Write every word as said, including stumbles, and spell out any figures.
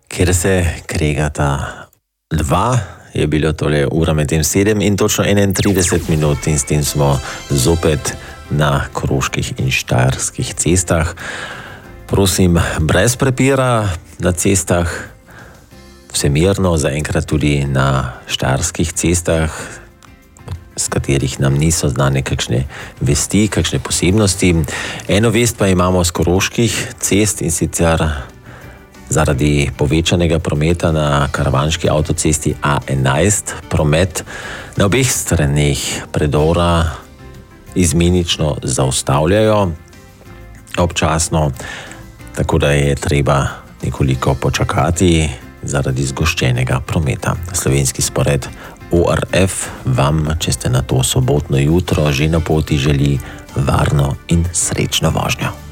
Kjer se kregata dva, je bilo tole ura med tem sedem in točno enaintrideset minut in s tem smo zopet na koroških in štajerskih cestah. Prosim, brez prepira na cestah, vse mirno, zaenkrat tudi na štajerskih cestah, z katerih nam niso znane kakšne vesti, kakšne posebnosti. Eno vest pa imamo z koroških cest, in sicer zaradi povečanega prometa na karavanški avtocesti A enajst promet na obeh straneh predora izmenično zaustavljajo občasno, tako da je treba nekoliko počakati zaradi zgoščenega prometa. Slovenski spored O R F vam, če ste na to sobotno jutro že na poti, želi varno in srečno vožnjo.